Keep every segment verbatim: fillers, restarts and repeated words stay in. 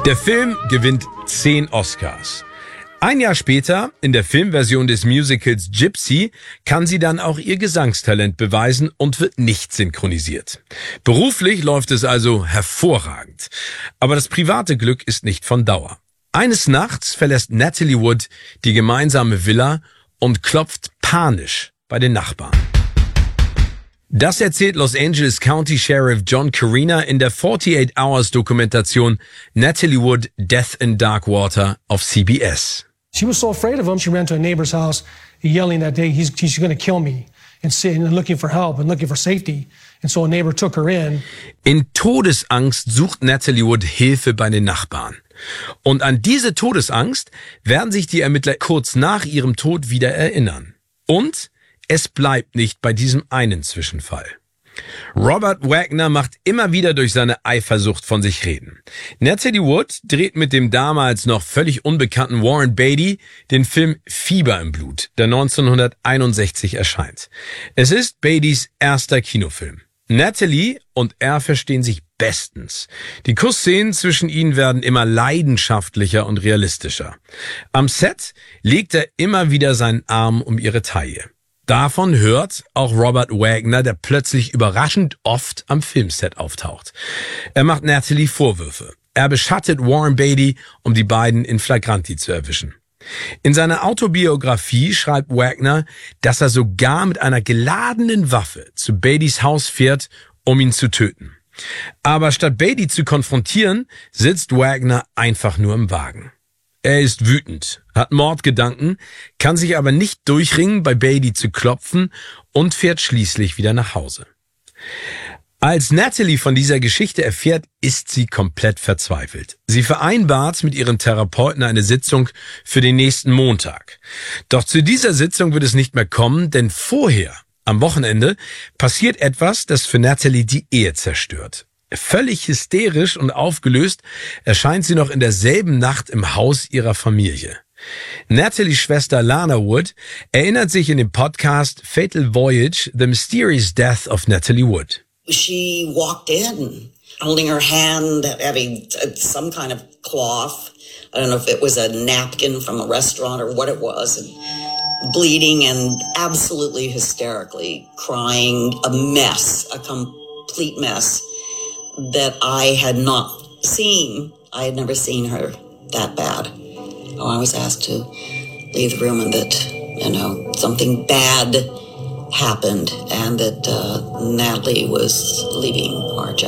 Der Film gewinnt zehn Oscars. Ein Jahr später, in der Filmversion des Musicals Gypsy, kann sie dann auch ihr Gesangstalent beweisen und wird nicht synchronisiert. Beruflich läuft es also hervorragend. Aber das private Glück ist nicht von Dauer. Eines Nachts verlässt Natalie Wood die gemeinsame Villa und klopft panisch bei den Nachbarn. Das erzählt Los Angeles County Sheriff John Carina in der forty-eight hours Dokumentation Natalie Wood, Death in Dark Water auf C B S. She was so afraid of him, she ran to a neighbor's house yelling that day, he's, he's going to kill me, and sitting and looking for help and looking for safety. And so a neighbor took her in. In Todesangst sucht Natalie Wood Hilfe bei den Nachbarn. Und an diese Todesangst werden sich die Ermittler kurz nach ihrem Tod wieder erinnern. Und es bleibt nicht bei diesem einen Zwischenfall. Robert Wagner macht immer wieder durch seine Eifersucht von sich reden. Natalie Wood dreht mit dem damals noch völlig unbekannten Warren Beatty den Film Fieber im Blut, der neunzehnhunderteinundsechzig erscheint. Es ist Beattys erster Kinofilm. Natalie und er verstehen sich bestens. Die Kussszenen zwischen ihnen werden immer leidenschaftlicher und realistischer. Am Set legt er immer wieder seinen Arm um ihre Taille. Davon hört auch Robert Wagner, der plötzlich überraschend oft am Filmset auftaucht. Er macht Natalie Vorwürfe. Er beschattet Warren Beatty, um die beiden in Flagranti zu erwischen. In seiner Autobiografie schreibt Wagner, dass er sogar mit einer geladenen Waffe zu Beattys Haus fährt, um ihn zu töten. Aber statt Beatty zu konfrontieren, sitzt Wagner einfach nur im Wagen. Er ist wütend, hat Mordgedanken, kann sich aber nicht durchringen, bei Beatty zu klopfen und fährt schließlich wieder nach Hause. Als Natalie von dieser Geschichte erfährt, ist sie komplett verzweifelt. Sie vereinbart mit ihrem Therapeuten eine Sitzung für den nächsten Montag. Doch zu dieser Sitzung wird es nicht mehr kommen, denn vorher, am Wochenende, passiert etwas, das für Natalie die Ehe zerstört. Völlig hysterisch und aufgelöst erscheint sie noch in derselben Nacht im Haus ihrer Familie. Natalies Schwester Lana Wood erinnert sich in dem Podcast Fatal Voyage, The Mysterious Death of Natalie Wood. She walked in, holding her hand, having some kind of cloth. I don't know if it was a napkin from a restaurant or what it was, and bleeding and absolutely hysterically crying, a mess, a complete mess that I had not seen. I had never seen her that bad. Oh, I was asked to leave the room and that, you know, something bad happened and that uh, Natalie was leaving R J.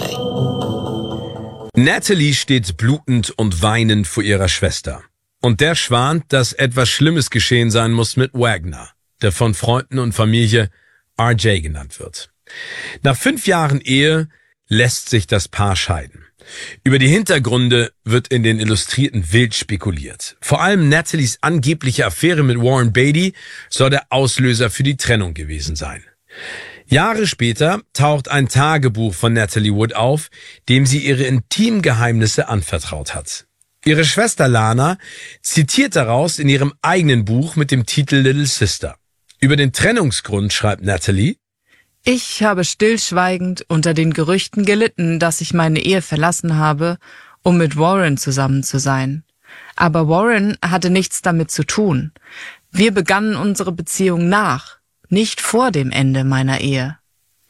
Natalie steht blutend und weinend vor ihrer Schwester. Und der schwant, dass etwas Schlimmes geschehen sein muss mit Wagner, der von Freunden und Familie R J genannt wird. Nach fünf Jahren Ehe lässt sich das Paar scheiden. Über die Hintergründe wird in den Illustrierten wild spekuliert. Vor allem Natalies angebliche Affäre mit Warren Beatty soll der Auslöser für die Trennung gewesen sein. Jahre später taucht ein Tagebuch von Natalie Wood auf, dem sie ihre intimen Geheimnisse anvertraut hat. Ihre Schwester Lana zitiert daraus in ihrem eigenen Buch mit dem Titel Little Sister. Über den Trennungsgrund schreibt Natalie: Ich habe stillschweigend unter den Gerüchten gelitten, dass ich meine Ehe verlassen habe, um mit Warren zusammen zu sein. Aber Warren hatte nichts damit zu tun. Wir begannen unsere Beziehung nach, nicht vor dem Ende meiner Ehe.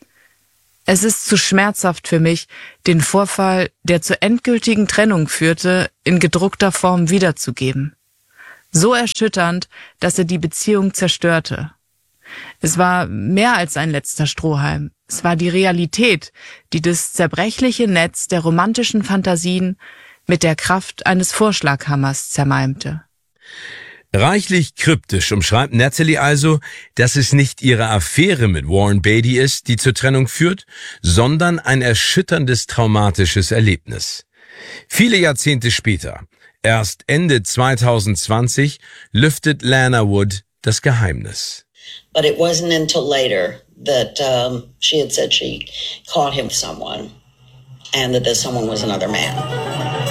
Es ist zu schmerzhaft für mich, den Vorfall, der zur endgültigen Trennung führte, in gedruckter Form wiederzugeben. So erschütternd, dass er die Beziehung zerstörte. Es war mehr als ein letzter Strohhalm. Es war die Realität, die das zerbrechliche Netz der romantischen Fantasien mit der Kraft eines Vorschlaghammers zermalmte. Reichlich kryptisch umschreibt Natalie also, dass es nicht ihre Affäre mit Warren Beatty ist, die zur Trennung führt, sondern ein erschütterndes traumatisches Erlebnis. Viele Jahrzehnte später, erst Ende zwanzig zwanzig, lüftet Lana Wood das Geheimnis. But it wasn't until later that um, she had said she caught him with someone and that this someone was another man.